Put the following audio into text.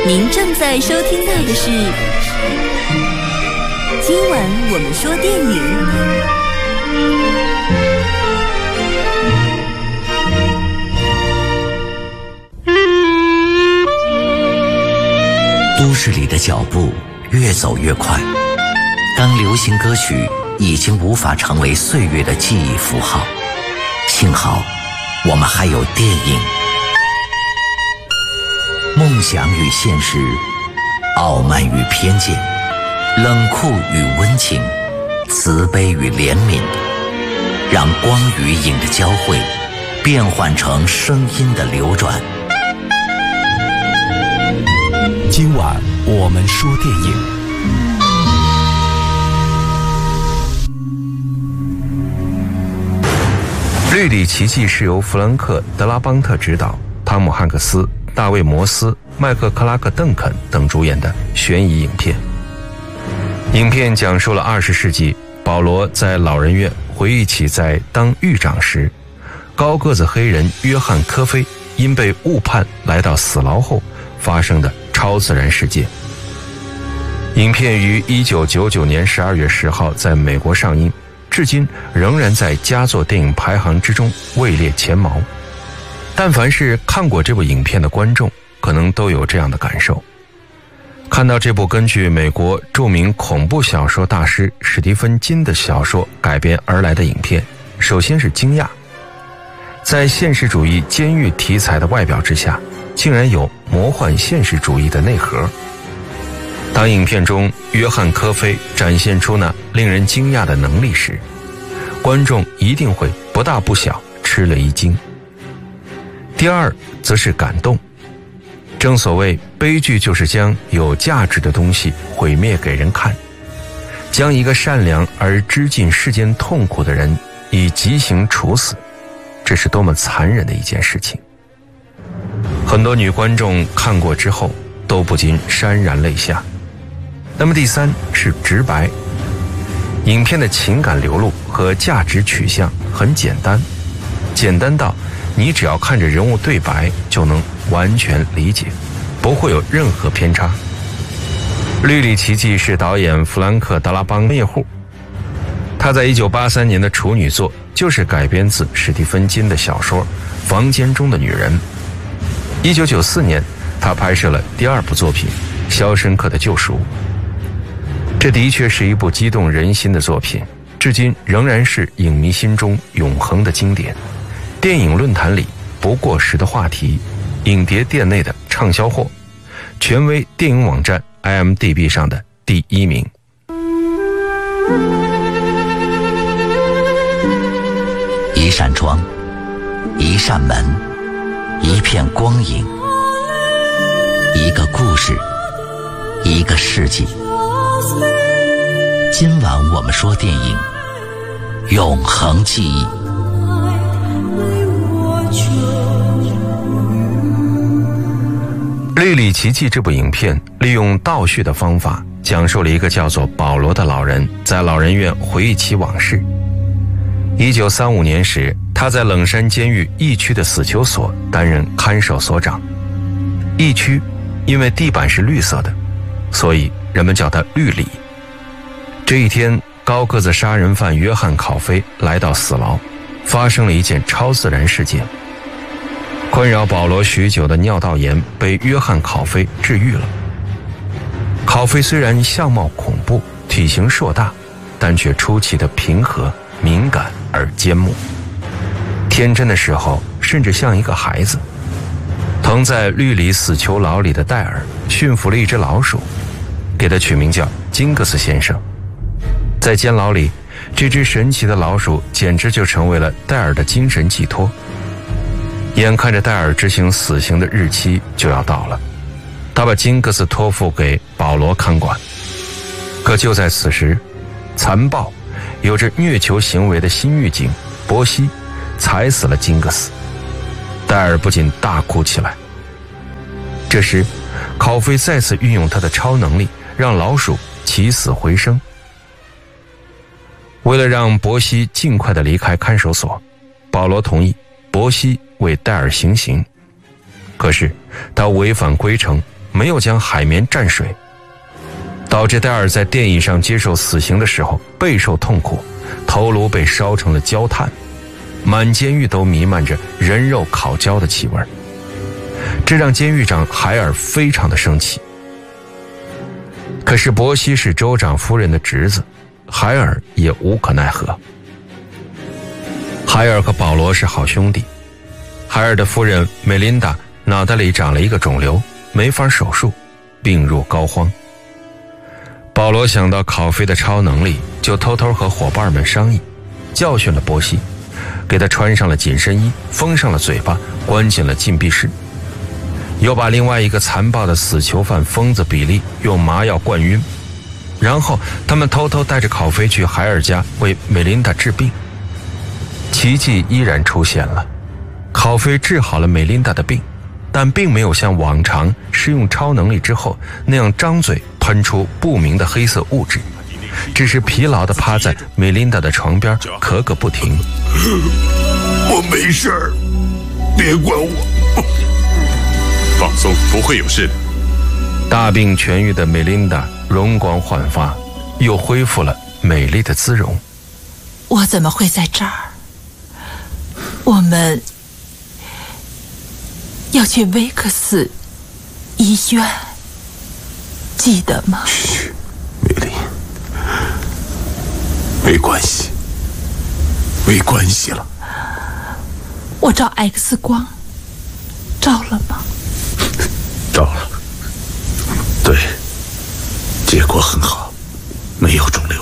您正在收听到的是今晚我们说电影。 都市里的脚步越走越快，当流行歌曲已经无法成为岁月的记忆符号，幸好我们还有电影。梦想与现实，傲慢与偏见，冷酷与温情，慈悲与怜悯，让光与影的交汇变换成声音的流转。 今晚我们说电影。 绿里奇迹是由弗兰克·德拉邦特执导，汤姆·汉克斯、大卫·摩斯、麦克·克拉克·邓肯等主演的悬疑影片。影片讲述了20世纪保罗在老人院回忆起在当狱长时，高个子黑人约翰·科菲因被误判来到死牢后发生的超自然事件。影片于1999年12月10号在美国上映，至今仍然在佳作电影排行之中位列前茅。但凡是看过这部影片的观众，可能都有这样的感受。看到这部根据美国著名恐怖小说大师史蒂芬金的小说改编而来的影片，首先是惊讶，在现实主义监狱题材的外表之下，竟然有魔幻现实主义的内核。当影片中约翰·科菲展现出那令人惊讶的能力时，观众一定会不大不小吃了一惊。第二则是感动，正所谓悲剧就是将有价值的东西毁灭给人看，将一个善良而知尽世间痛苦的人以极刑处死，这是多么残忍的一件事情。很多女观众看过之后都不禁潸然泪下。那么第三是直白，影片的情感流露和价值取向很简单，简单到你只要看着人物对白就能完全理解，不会有任何偏差。绿里奇迹是导演弗兰克·德拉邦业户，他在1983年的处女作就是改编自史蒂芬金的小说《房间中的女人》。1994年他拍摄了第二部作品《肖申克的救赎》，这的确是一部激动人心的作品，至今仍然是影迷心中永恒的经典，电影论坛里不过时的话题，影碟店内的畅销货，权威电影网站 IMDB 上的第1名。 一扇窗，一扇门，一片光影，一个故事，一个世纪。今晚我们说电影，永恒记忆。 绿里奇迹这部影片利用倒叙的方法，讲述了一个叫做保罗的老人在老人院回忆起往事。1935年时，他在冷山监狱疫区的死囚所担任看守所长。疫区因为地板是绿色的，所以人们叫它绿里。这一天，高个子杀人犯约翰·考菲来到死牢，发生了一件超自然事件。困扰保罗许久的尿道炎被约翰·考菲治愈了。考菲虽然相貌恐怖，体型硕大，但却出奇的平和、敏感而缄默。天真的时候，甚至像一个孩子。曾在绿里死囚牢里的戴尔驯服了一只老鼠，给它取名叫金格斯先生。在监牢里，这只神奇的老鼠简直就成为了戴尔的精神寄托。眼看着戴尔执行死刑的日期就要到了，他把金格斯托付给保罗看管。可就在此时，残暴有着虐囚行为的新狱警伯西踩死了金格斯。戴尔不仅大哭起来。这时考菲再次运用他的超能力，让老鼠起死回生。为了让伯西尽快地离开看守所，保罗同意伯西为戴尔行刑。可是他违反规程， 没有将海绵蘸水，导致戴尔在电椅上接受死刑的时候备受痛苦，头颅被烧成了焦炭，满监狱都弥漫着人肉烤焦的气味，这让监狱长海尔非常的生气。可是伯西是州长夫人的侄子，海尔也无可奈何。海尔和保罗是好兄弟，海尔的夫人梅琳达脑袋里长了一个肿瘤，没法手术，病入膏肓。保罗想到考菲的超能力，就偷偷和伙伴们商议，教训了波西，给他穿上了紧身衣，封上了嘴巴，关进了禁闭室，又把另外一个残暴的死囚犯疯子比利用麻药灌晕，然后他们偷偷带着考菲去海尔家为梅琳达治病。奇迹依然出现了，考菲治好了梅琳达的病，但并没有像往常施用超能力之后那样张嘴喷出不明的黑色物质，只是疲劳地趴在梅琳达的床边咳个不停。 我没事儿，别管我。 放松，不会有事的。 大病痊愈的梅琳达容光焕发，又恢复了美丽的姿容。 我怎么会在这儿？我们要去威克斯医院，记得吗？ 嘘，梅琳，没关系，没关系了。 我照 X 光照了吗？ 照了，对，结果很好，没有肿瘤。